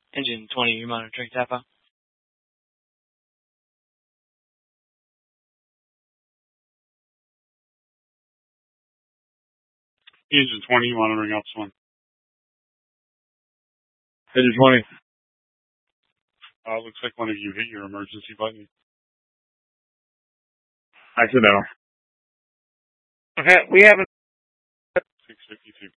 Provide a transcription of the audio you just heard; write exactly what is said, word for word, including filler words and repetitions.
Engine twenty, you're monitoring T A P A. Engine twenty, monitoring Alps one. Engine twenty. Uh, looks like one of you hit your emergency button. Accidental. Okay, we haven't. six fifty-two.